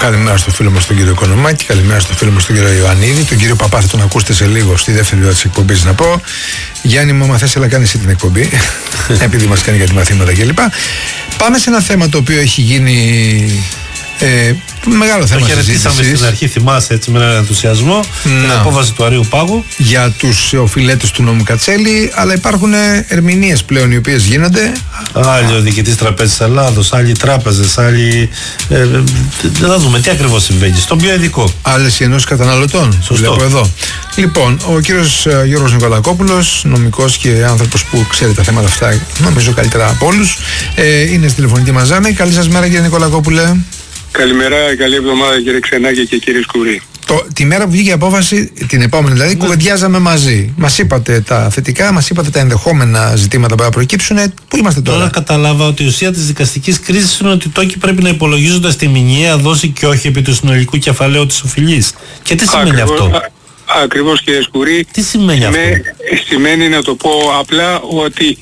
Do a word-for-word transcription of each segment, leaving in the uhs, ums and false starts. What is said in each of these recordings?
Καλημέρα στο φίλο μας τον κύριο Οικονομάκη, καλημέρα στο φίλο μας τον κύριο Ιωαννίδη. Τον κύριο Παπά θα τον ακούσετε σε λίγο στη δεύτερη ώρα της εκπομπής να πω. Γιάννη μου, άμα θες, έλα κάνει εσύ την εκπομπή, επειδή μας κάνει για τη μαθήματα κλπ. Πάμε σε ένα θέμα το οποίο έχει γίνει ε, μεγάλο θέμα συζήτησης. Το χαιρετήσαμε στην αρχή, θυμάσαι, έτσι με έναν ενθουσιασμό, την απόφαση του Αρείου Πάγου για τους οφειλέτες του νόμου Κατσέλη, αλλά υπάρχουν ερμηνείες πλέον οι οποίες γίνονται. Άλλοι ο διοικητής Τραπέζης Ελλάδος, άλλοι τράπεζες, άλλοι. Ε, ε, δεν θα δούμε τι ακριβώς συμβαίνει. Στον πιο ειδικό. Άλλες οι ενώσεις καταναλωτών. Σωστό. Βλέπω εδώ. Λοιπόν, ο κύριος Γιώργος Νικολακόπουλος, νομικός και άνθρωπος που ξέρει τα θέματα αυτά, νομίζω καλύτερα από όλους, ε, είναι στη τηλεφωνική μας γραμμή. Καλή σας μέρα, κύριε Νικολακόπουλε. Καλημέρα, καλή εβδομάδα κύριε Ξενάκη και κύριε Σκουρή. Το, τη μέρα που βγήκε η απόφαση, την επόμενη δηλαδή, ναι, κουβεντιάζαμε μαζί. Μας είπατε τα θετικά, μας είπατε τα ενδεχόμενα ζητήματα που θα προκύψουν. Πού είμαστε τώρα? Τώρα καταλάβα ότι η ουσία της δικαστικής κρίσης είναι ότι οι τόκοι πρέπει να υπολογίζονται στη μηνιαία δόση και όχι επί του συνολικού κεφαλαίου της οφειλής. Και τι σημαίνει Ακριβώς, αυτό? Α, ακριβώς κύριε Σκουρή. Τι σημαίνει αυτό? Σημαίνει, να το πω απλά, ότι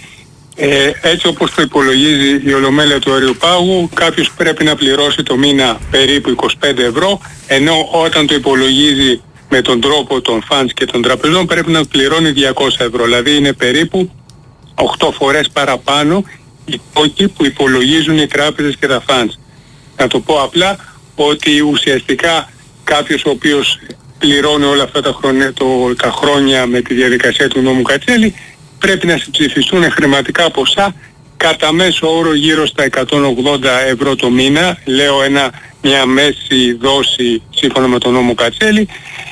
Ε, έτσι όπως το υπολογίζει η Ολομέλεια του Αριοπάγου, κάποιος πρέπει να πληρώσει το μήνα περίπου είκοσι πέντε ευρώ, ενώ όταν το υπολογίζει με τον τρόπο των funds και των τραπεζών πρέπει να πληρώνει διακόσια ευρώ. Δηλαδή είναι περίπου οκτώ φορές παραπάνω οι τόκοι που υπολογίζουν οι τράπεζες και τα funds. Να το πω απλά ότι ουσιαστικά κάποιος ο οποίος πληρώνει όλα αυτά τα χρόνια, το, τα χρόνια με τη διαδικασία του νόμου Κατσέλη, πρέπει να συμψηφιστούν χρηματικά ποσά κατά μέσο όρο γύρω στα εκατόν ογδόντα ευρώ το μήνα, λέω ένα, μια μέση δόση σύμφωνα με τον νόμο Κατσέλη,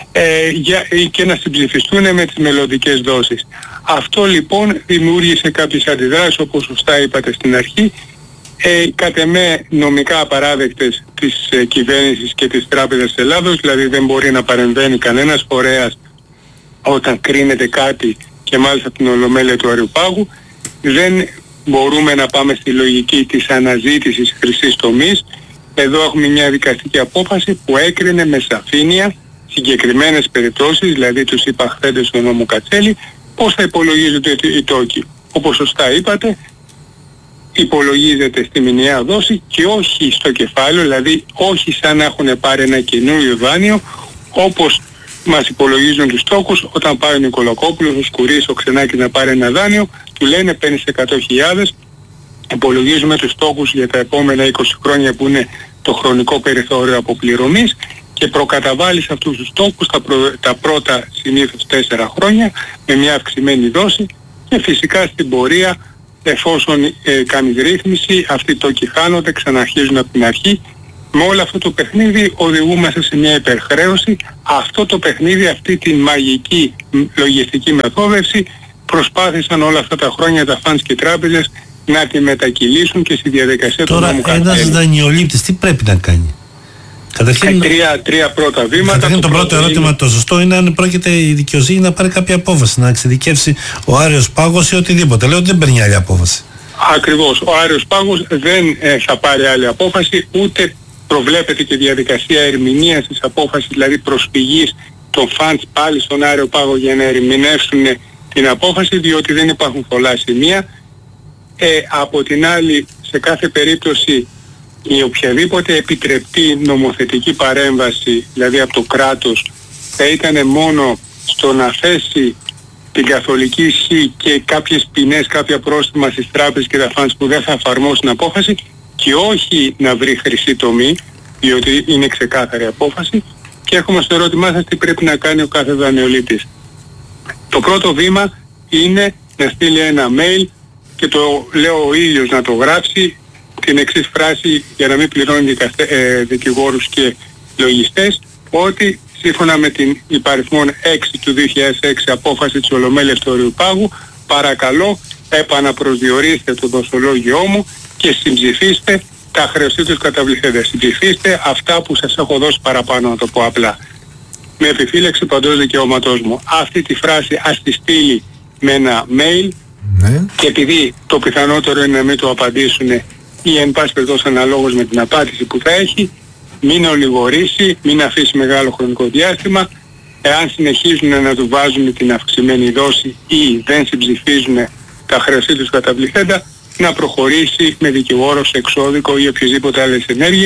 ε, για, και να συμψηφιστούν με τις μελλοντικές δόσεις. Αυτό λοιπόν δημιούργησε κάποιες αντιδράσεις, όπως σωστά είπατε στην αρχή, ε, κατ' εμέ νομικά απαράδεκτες της ε, κυβέρνησης και της Τράπεζας Ελλάδος, δηλαδή δεν μπορεί να παρεμβαίνει κανένας φορέας όταν κρίνεται κάτι, και μάλιστα την Ολομέλεια του Αριοπάγου. Δεν μπορούμε να πάμε στη λογική της αναζήτησης χρυσής τομής. Εδώ έχουμε μια δικαστική απόφαση που έκρινε με σαφήνεια συγκεκριμένες περιπτώσεις, δηλαδή τους υπαχθέντες του νόμου Κατσέλη, πώς θα υπολογίζονται οι τόκοι. Όπως σωστά είπατε, υπολογίζεται στη μηνιαία δόση και όχι στο κεφάλαιο, δηλαδή όχι σαν να έχουν πάρει ένα καινούριο δάνειο, όπως μας υπολογίζουν τους τόκους όταν πάει ο Νικολακόπουλος, ο Σκουρής, ο Ξενάκης να πάρει ένα δάνειο, του λένε παίρνεις εκατό χιλιάδες, υπολογίζουμε τους τόκους για τα επόμενα είκοσι χρόνια που είναι το χρονικό περιθώριο αποπληρωμής και προκαταβάλεις αυτούς τους τόκους τα, προ... τα πρώτα συνήθως τέσσερα χρόνια με μια αυξημένη δόση και φυσικά στην πορεία, εφόσον ε, κάνεις ρύθμιση, αυτοί οι τόκοι χάνονται, ξαναρχίζουν από την αρχή. Με όλο αυτό το παιχνίδι οδηγούμαστε σε μια υπερχρέωση. Αυτό το παιχνίδι, αυτή τη μαγική λογιστική μεθόδευση προσπάθησαν όλα αυτά τα χρόνια τα funds και οι τράπεζες να τη μετακυλήσουν και στη διαδικασία του νόμου Κατσέλη. Τώρα ένας δανειολήπτης τι πρέπει να κάνει? Καταρχήν τρία, τρία πρώτα βήματα. Καταρχήν το, το πρώτο ερώτημα είναι... το σωστό είναι αν πρόκειται η δικαιοσύνη να πάρει κάποια απόφαση, να εξειδικεύσει ο Άρεος Πάγος ή οτιδήποτε. Λέω ότι δεν παίρνει άλλη απόφαση. Ακριβώς. Ο Άρεος Πάγος δεν ε, θα πάρει άλλη απόφαση, ούτε προβλέπεται και διαδικασία ερμηνείας της απόφασης, δηλαδή προσφυγής των funds πάλι στον Άρεο Πάγο για να ερμηνεύσουν την απόφαση, διότι δεν υπάρχουν πολλά σημεία. Ε, από την άλλη, σε κάθε περίπτωση η οποιαδήποτε επιτρεπτή νομοθετική παρέμβαση, δηλαδή από το κράτος, θα ήταν μόνο στο να θέσει την καθολική ισχύ και κάποιες ποινές, κάποια πρόστιμα στις τράπεζες και τα funds που δεν θα εφαρμόσουν απόφαση, και όχι να βρει χρυσή τομή, διότι είναι ξεκάθαρη απόφαση. Και έρχομαι στο ερώτημά σας τι πρέπει να κάνει ο κάθε δανειολήπτης. Το πρώτο βήμα είναι να στείλει ένα mail και το λέω ο ίδιος να το γράψει, την εξής φράση για να μην πληρώνει δικαστε, ε, δικηγόρους και λογιστές, ότι σύμφωνα με την υπαριθμόν έξι του δύο χιλιάδες έξι απόφαση της Ολομέλειας του Αριοπάγου, παρακαλώ επαναπροσδιορίστε το δοσολόγιό μου και συμψηφίστε τα χρεωστήτως καταβληθέντα. Συμψηφίστε αυτά που σας έχω δώσει παραπάνω, να το πω απλά. Με επιφύλαξη παντός δικαιώματός μου. Αυτή τη φράση ας τη στείλει με ένα mail, ναι, και επειδή το πιθανότερο είναι να μην το απαντήσουν ή εν πάση περιπτώσει αναλόγως με την απάντηση που θα έχει, μην ολιγορήσει, μην αφήσει μεγάλο χρονικό διάστημα. Εάν συνεχίζουν να του βάζουν την αυξημένη δόση ή δεν συμψηφίζουν τα χρεωστήτως καταβληθέντα, να προχωρήσει με δικηγόρο σε εξώδικο ή οποιασδήποτε άλλες ενέργειες,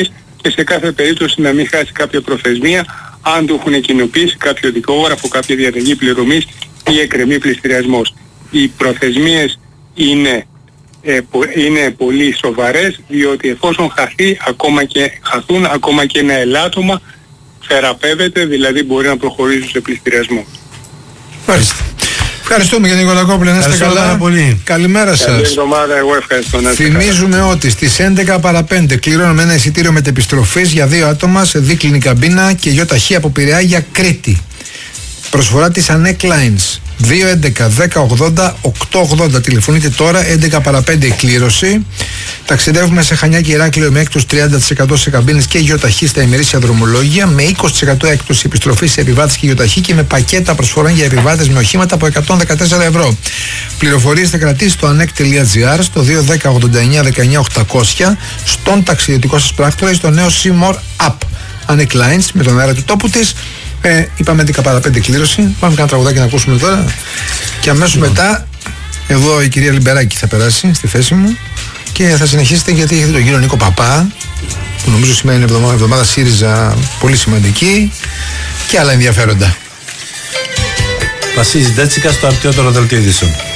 και σε κάθε περίπτωση να μην χάσει κάποια προθεσμία αν του έχουν κοινοποιήσει κάποιο δικόγραφο, κάποια διαταγή πληρωμής ή εκκρεμεί πληστηριασμός. Οι προθεσμίες είναι, ε, είναι πολύ σοβαρές, διότι εφόσον χαθεί, ακόμα και, χαθούν ακόμα και ένα ελάττωμα, θεραπεύεται, δηλαδή μπορεί να προχωρήσει σε πληστηριασμό. Μάλιστα. Ευχαριστούμε κύριε Νικολακόπουλε, να είστε καλά. Πολύ. Καλημέρα σας. Καλή εβδομάδα, εγώ ευχαριστώ. Να είστε Θυμίζουμε καλά. Ότι στις έντεκα παρά πέντε κληρώνουμε ένα εισιτήριο μετεπιστροφής για δύο άτομα σε δίκλινη καμπίνα και γιοταχή από Πειραιά για Κρήτη. Προσφορά της Anec Lines. δύο έντεκα δέκα ογδόντα οκτακόσια ογδόντα. Τηλεφωνείτε τώρα, έντεκα παρά πέντε η κλήρωση. Ταξιδεύουμε σε Χανιά και Ηράκλειο με έκπτωση τριάντα τοις εκατό σε καμπίνες και γιοταχή στα ημερήσια δρομολόγια, με είκοσι τοις εκατό έκπτωση επιστροφή σε επιβάτες και γιοταχή και με πακέτα προσφορών για επιβάτες με οχήματα από εκατόν δεκατέσσερα ευρώ. Πληροφορίες θα κρατήσει στο anec τελεία gr, στο δύο δέκα ογδόντα εννιά δεκαεννιά οκτακόσια, στον ταξιδιωτικό σας πράκτορα ή στο νέο C-More App. Anec Lines με τον αέρα του τόπου της. Ε, είπαμε έντεκα παρά πέντε κλήρωση. Πάμε κάνα τραγουδάκι να ακούσουμε τώρα. Και αμέσως μετά, εδώ η κυρία Λιμπεράκη θα περάσει στη θέση μου και θα συνεχίσετε γιατί έχετε τον κύριο Νίκο Παπά, που νομίζω σήμερα είναι εβδομάδα, εβδομάδα ΣΥΡΙΖΑ πολύ σημαντική και άλλα ενδιαφέροντα. Βασίλης Ντέτσικα στο αρτιότερο δελτίο ειδήσεων.